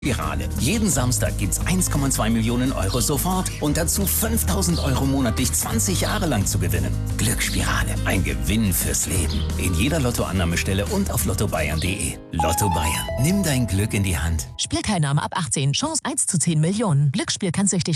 Spirale. Jeden Samstag gibt's 1,2 Millionen Euro sofort und dazu 5.000 Euro monatlich 20 Jahre lang zu gewinnen. Glücksspirale. Ein Gewinn fürs Leben. In jeder Lottoannahmestelle und auf lottobayern.de. Lotto Bayern. Nimm dein Glück in die Hand. Spielteilnahme ab 18. Chance 1 zu 10 Millionen. Glücksspiel kann süchtig